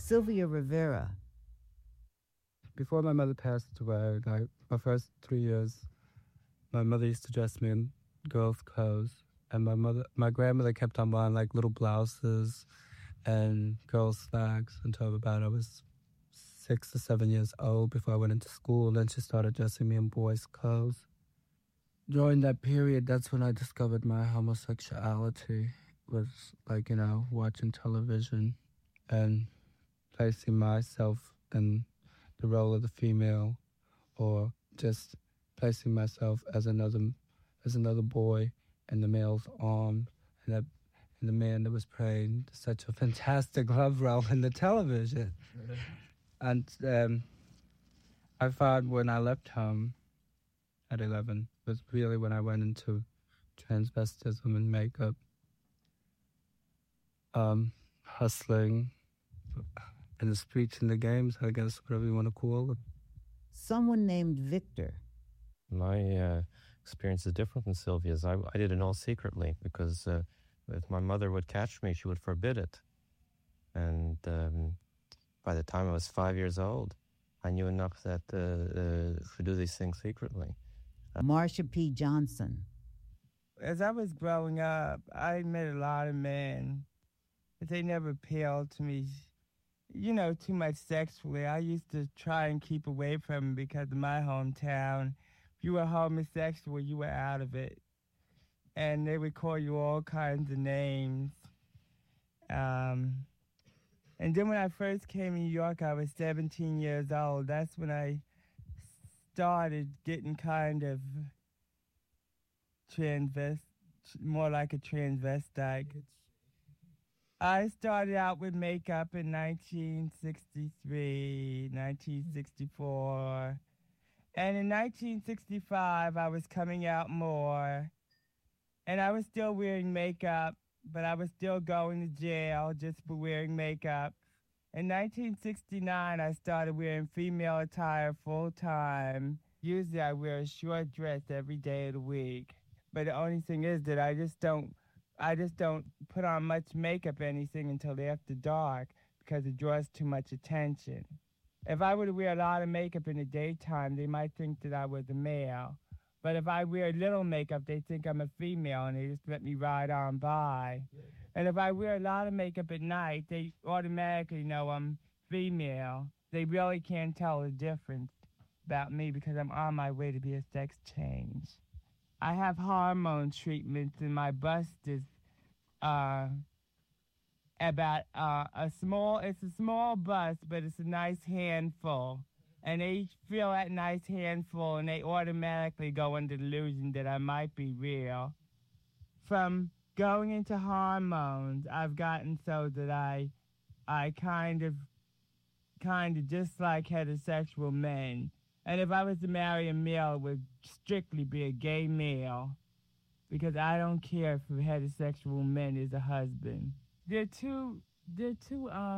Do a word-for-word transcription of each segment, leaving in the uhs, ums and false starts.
Sylvia Rivera. Before my mother passed away, like my first three years, my mother used to dress me in girls' clothes, and my mother, my grandmother kept on buying like little blouses and girls' slacks until about I was six or seven years old before I went into school. Then she started dressing me in boys' clothes. During that period, that's when I discovered my homosexuality, was like, you know, watching television and placing myself in the role of the female, or just placing myself as another as another boy in the male's arms, and that and the man that was playing such a fantastic love role in the television. And um, I found when I left home at eleven was really when I went into transvestism and makeup, um, hustling in the streets and the games, I guess, whatever you want to call it. Someone named Victor. My uh, experience is different than Sylvia's. I, I did it all secretly because uh, if my mother would catch me, she would forbid it. And um, by the time I was five years old, I knew enough that uh, uh, to do these things secretly. Uh, Marsha P. Johnson. As I was growing up, I met a lot of men, but they never appealed to me, you know, too much sexually. I used to try and keep away from them because in my hometown, if you were homosexual, you were out of it. And they would call you all kinds of names. Um, and then when I first came to New York, I was seventeen years old. That's when I started getting kind of transvest, more like a transvestite. I started out with makeup in nineteen sixty-three, nineteen sixty-four, and in nineteen sixty-five I was coming out more, and I was still wearing makeup, but I was still going to jail just for wearing makeup. In nineteen sixty-nine, I started wearing female attire full-time. Usually I wear a short dress every day of the week, but the only thing is that I just don't I just don't put on much makeup or anything until after dark because it draws too much attention. If I were to wear a lot of makeup in the daytime, they might think that I was a male. But if I wear little makeup, they think I'm a female and they just let me ride on by. And if I wear a lot of makeup at night, they automatically know I'm female. They really can't tell the difference about me because I'm on my way to be a sex change. I have hormone treatments, and my bust is uh, about uh, a small, it's a small bust, but it's a nice handful. And they feel that nice handful, and they automatically go under the illusion that I might be real. From going into hormones, I've gotten so that I, I kind of, kind of dislike heterosexual men. And if I was to marry a male, it would strictly be a gay male, because I don't care for heterosexual men as a husband. They're too, they're too, uh,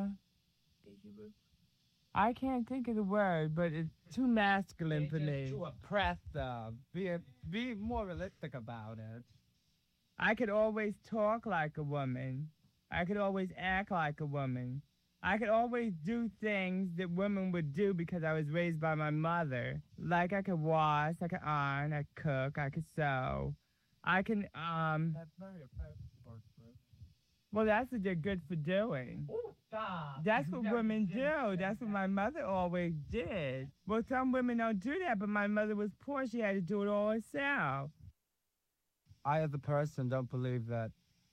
I can't think of the word, but it's too masculine for me. Too oppressive. Be, be more realistic about it. I could always talk like a woman. I could always act like a woman. I could always do things that women would do because I was raised by my mother. Like I could wash, I could iron, I could cook, I could sew. I can, um... That's very oppressive. Well, that's what they're good for doing. Ooh, stop. That's what women do. That's what my mother always did. Well, some women don't do that, but my mother was poor. She had to do it all herself. I, as a person, don't believe that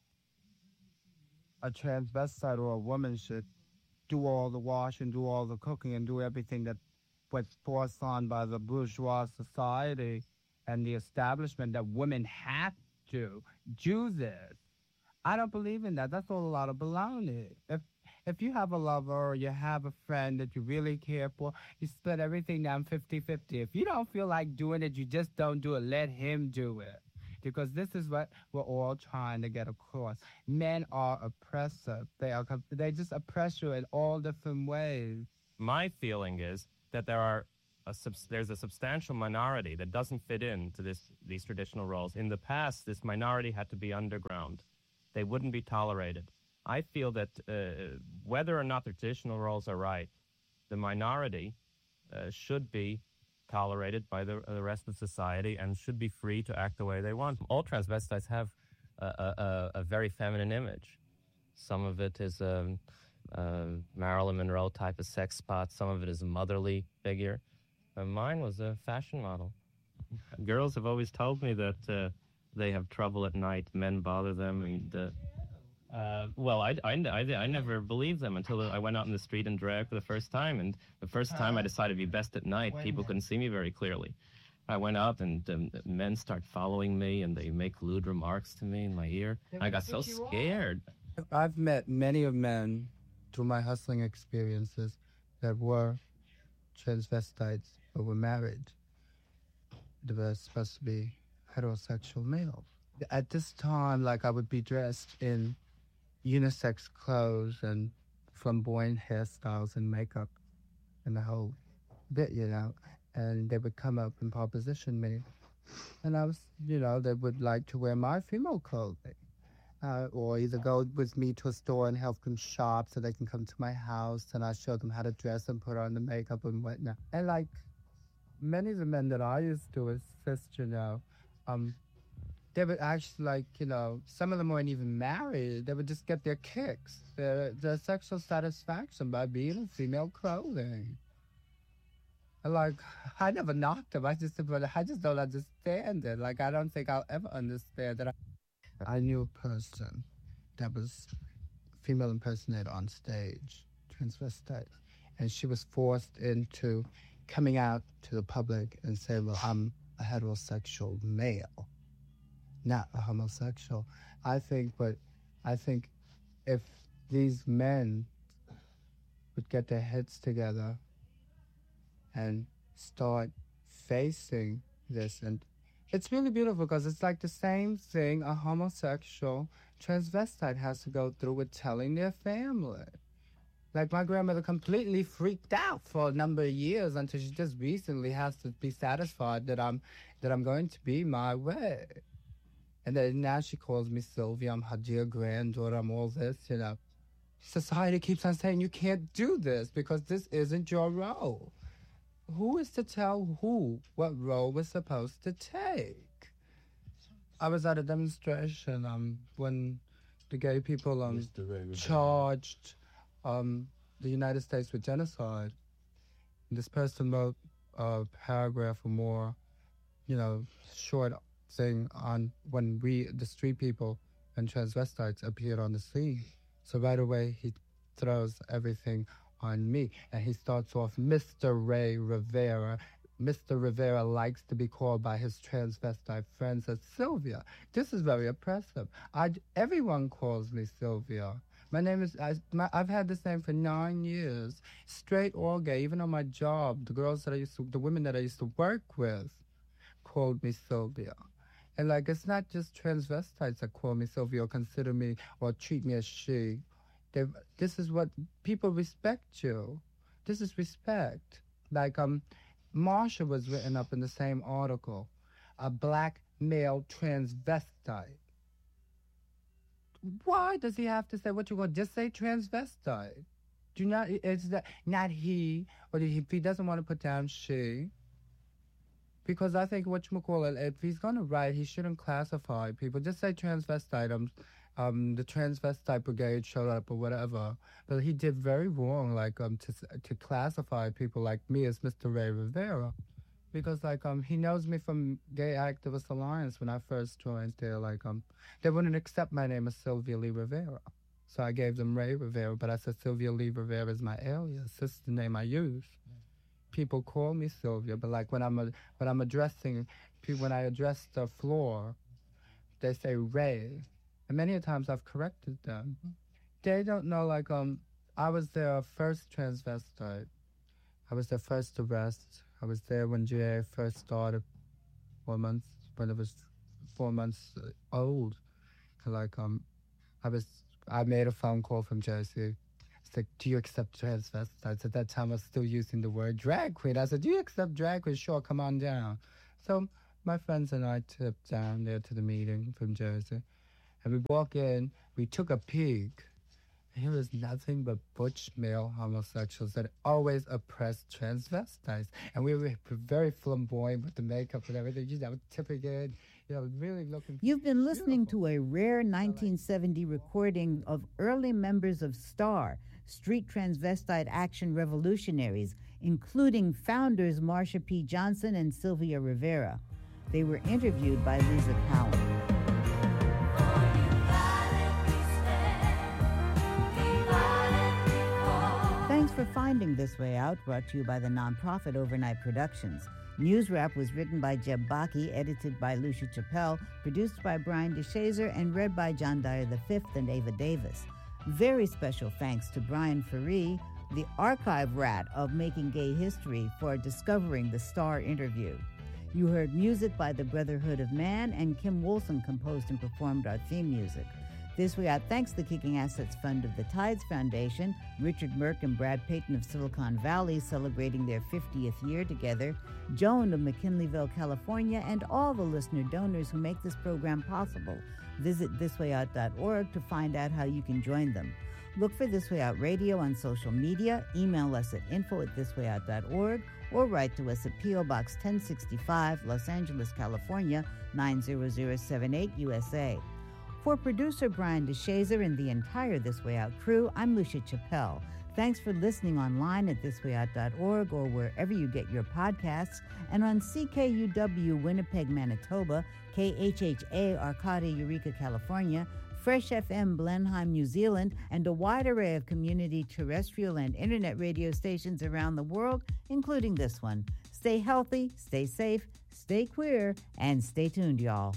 a transvestite or a woman should do all the washing, do all the cooking, and do everything that was forced on by the bourgeois society and the establishment that women have to do this. I don't believe in that. That's all a lot of baloney. If if you have a lover or you have a friend that you really care for, you split everything down fifty-fifty. If you don't feel like doing it, you just don't do it. Let him do it. Because this is what we're all trying to get across. Men are oppressive. They are. They just oppress you in all different ways. My feeling is that there are a subs- there's a substantial minority that doesn't fit into this these traditional roles. In the past, this minority had to be underground. They wouldn't be tolerated. I feel that uh, whether or not the traditional roles are right, the minority uh, should be tolerated by the, uh, the rest of society and should be free to act the way they want. All transvestites have a, a, a very feminine image. Some of it is a, a Marilyn Monroe type of sex spot. Some of it is a motherly figure. And mine was a fashion model. Girls have always told me that uh, they have trouble at night. Men bother them. And, uh, uh, well, I, I, I, I never believed them until I went out in the street in drag for the first time. And the first time I decided to be best at night, people couldn't see me very clearly. I went out and um, men start following me and they make lewd remarks to me in my ear. I got so scared. I've met many of men through my hustling experiences that were transvestites but were married. They were supposed to be heterosexual males. At this time, like, I would be dressed in unisex clothes and flamboyant hairstyles and makeup and the whole bit, you know, and they would come up and proposition me. And I was, you know, they would like to wear my female clothing. Uh, or either go with me to a store and help them shop so they can come to my house and I show them how to dress and put on the makeup and whatnot. And like many of the men that I used to assist, you know, um, they would actually, like, you know, some of them weren't even married. They would just get their kicks, their, their sexual satisfaction by being in female clothing. And like, I never knocked them. I just, I just don't understand it. Like, I don't think I'll ever understand it. I knew a person that was a female impersonator on stage, transvestite, and she was forced into coming out to the public and say, well, I'm a heterosexual male, not a homosexual. I think, but I think if these men would get their heads together and start facing this, and it's really beautiful because it's like the same thing a homosexual transvestite has to go through with telling their family. Like, my grandmother completely freaked out for a number of years until she just recently has to be satisfied that I'm that I'm going to be my way. And then now she calls me Sylvia. I'm her dear granddaughter. I'm all this, you know. Society keeps on saying you can't do this because this isn't your role. Who is to tell who what role we're supposed to take? I was at a demonstration um, when the gay people um, charged um, the United States with genocide. This person wrote a paragraph or more, you know, short thing on when we, the street people and transvestites, appeared on the scene. So right away he throws everything on me, and he starts off, Mister Ray Rivera. Mister Rivera likes to be called by his transvestite friends as Sylvia. This is very oppressive. I, everyone calls me Sylvia. My name is, I, my, I've had this name for nine years, straight or gay. Even on my job, the girls that I used to, the women that I used to work with called me Sylvia. And like, it's not just transvestites that call me Sylvia or consider me or treat me as she. They've, this is what people respect you. This is respect. Like, um, Marsha was written up in the same article, a black male transvestite. Why does he have to say what you want? Just say transvestite. Do not, it's that, not he, or if he doesn't want to put down she. Because I think whatchamacallit, if he's going to write, he shouldn't classify people. Just say transvestite. Um, um, the transvestite brigade showed up or whatever. But he did very wrong, like, um, to to classify people like me as Mister Ray Rivera. Because, like, um, he knows me from Gay Activist Alliance when I first joined there. Like, um, they wouldn't accept my name as Sylvia Lee Rivera. So I gave them Ray Rivera, but I said Sylvia Lee Rivera is my alias. This is the name I use. People call me Sylvia, but like when I'm a, when I'm addressing, when I address the floor, they say Ray, and many times I've corrected them. They don't know. Like um, I was their first transvestite. I was their first arrest. I was there when G A first started, four months when it was four months old. Like um, I was I made a phone call from Jersey. Like, do you accept transvestites? At that time, I was still using the word drag queen. I said, do you accept drag queen? Sure, come on down. So my friends and I tipped down there to the meeting from Jersey. And we walk in, we took a peek, He was nothing but butch male homosexuals that always oppressed transvestites. And we were very flamboyant with the makeup and everything, you know, tipping it, you know, really looking. You've been listening beautiful. to a rare nineteen seventy recording of early members of STAR, Street Transvestite Action Revolutionaries, including founders Marsha P. Johnson and Sylvia Rivera. They were interviewed by Lisa Cowan. Thanks for finding This Way Out, brought to you by the nonprofit Overnight Productions. News Wrap was written by Jeb Baki, edited by Lucia Chappelle, produced by Brian DeShazer, and read by John Dyer the Fifth and Ava Davis. Very special thanks to Brian Ferree, the archive rat of Making Gay History, for discovering the STAR interview. You heard music by the Brotherhood of Man, and Kim Wilson composed and performed our theme music. This Way Out thanks the Kicking Assets Fund of the Tides Foundation, Richard Merck and Brad Payton of Silicon Valley celebrating their fiftieth year together, Joan of McKinleyville, California, and all the listener donors who make this program possible. Visit this way out dot org to find out how you can join them. Look for This Way Out Radio on social media, email us at info at this way out dot org, or write to us at P O Box ten sixty-five, Los Angeles, California, nine zero zero seven eight, U S A. For producer Brian DeShazer and the entire This Way Out crew, I'm Lucia Chappelle. Thanks for listening online at this way out dot org or wherever you get your podcasts, and on C K U W Winnipeg, Manitoba, K H H A Arcata, Eureka, California, Fresh F M Blenheim, New Zealand, and a wide array of community terrestrial and internet radio stations around the world, including this one. Stay healthy, stay safe, stay queer, and stay tuned, y'all.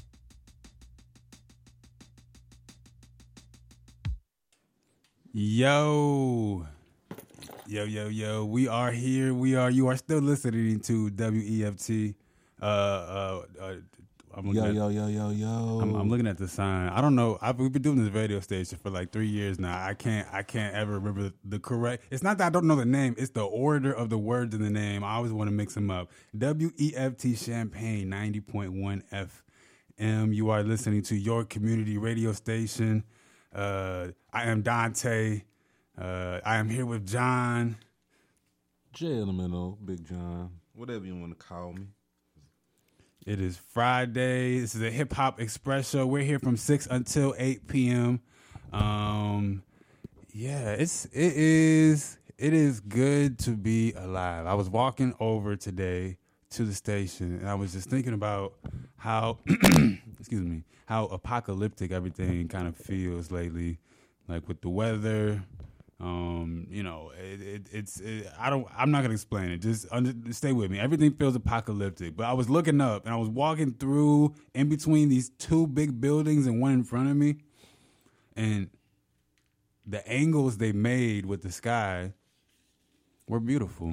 Yo, yo, yo, yo, we are here. We are, you are still listening to W E F T. Uh, uh, uh, I'm looking Yo, at, yo, yo, yo, yo. I'm, I'm looking at the sign. I don't know. I've, we've been doing this radio station for like three years now. I can't, I can't ever remember the correct. It's not that I don't know the name. It's the order of the words in the name. I always want to mix them up. W E F T Champaign ninety point one F M. You are listening to your community radio station. Uh, I am Dante. Uh, I am here with John. J in the middle, Big John, whatever you want to call me. It is Friday. This is a Hip Hop Express show. We're here from six until eight p.m. Um, yeah, it's it is it is good to be alive. I was walking over today to the station, and I was just thinking about how, excuse me, how apocalyptic everything kind of feels lately, like with the weather. Um, you know, it, it, it's it, I don't. I'm not gonna explain it. Just under, stay with me. Everything feels apocalyptic. But I was looking up, and I was walking through in between these two big buildings and one in front of me, and the angles they made with the sky were beautiful.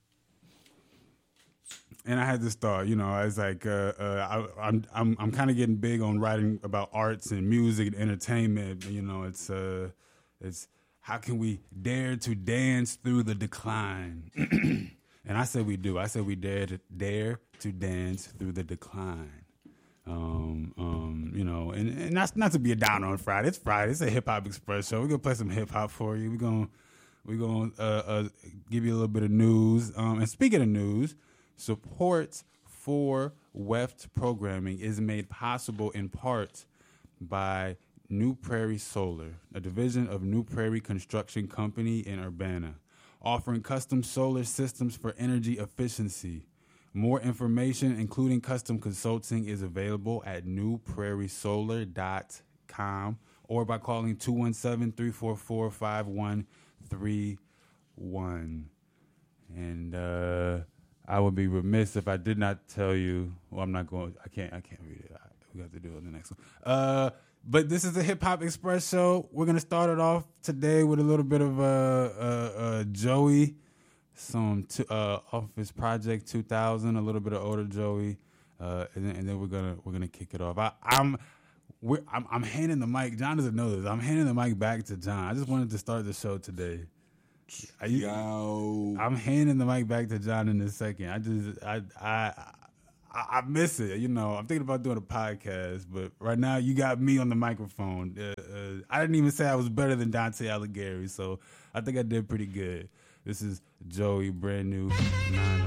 And I had this thought, you know, I was like, uh, uh, I, I'm I'm I'm kind of getting big on writing about arts and music and entertainment. You know, it's uh, it's how can we dare to dance through the decline? And I said we do. I said we dare to dare to dance through the decline. Um, um, you know, and, and that's not to be a downer on Friday. It's Friday. It's a Hip Hop Express show. We're gonna play some hip hop for you. We're gonna we're gonna uh, uh, give you a little bit of news. Um, and speaking of news. Support for W E F T programming is made possible in part by New Prairie Solar, a division of New Prairie Construction Company in Urbana, offering custom solar systems for energy efficiency. More information, including custom consulting, is available at new prairie solar dot com or by calling two one seven, three four four, five one three one. And, uh... I would be remiss if I did not tell you. Well, I'm not going. I can't. I can't read it. We have to do it in the next one. Uh, but this is the Hip Hop Express show. We're gonna start it off today with a little bit of uh, uh, uh Joey, some t- uh Office Project two thousand, a little bit of older Joey, uh, and then, and then we're gonna we're gonna kick it off. I, I'm. We're, I'm I'm handing the mic. John doesn't know this. I'm handing the mic back to John. I just wanted to start the show today. I, Yo. I'm handing the mic back to John in a second. I just, I, I, I, I miss it. You know, I'm thinking about doing a podcast, but right now you got me on the microphone. Uh, uh, I didn't even say I was better than Dante Alighieri, so I think I did pretty good. This is Joey, brand new nine